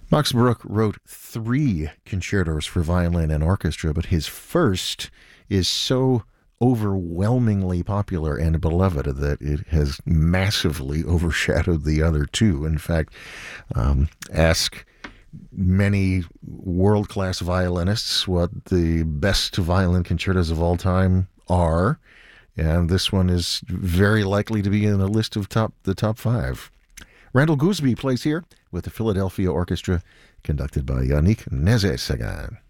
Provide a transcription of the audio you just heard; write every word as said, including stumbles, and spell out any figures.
Max Bruch wrote three concertos for violin and orchestra, but his first is so overwhelmingly popular and beloved that it has massively overshadowed the other two. In fact, um, ask many world-class violinists what the best violin concertos of all time are, and this one is very likely to be in a list of top the top five. Randall Gooseby plays here with the Philadelphia Orchestra, conducted by Yannick Nézet-Séguin.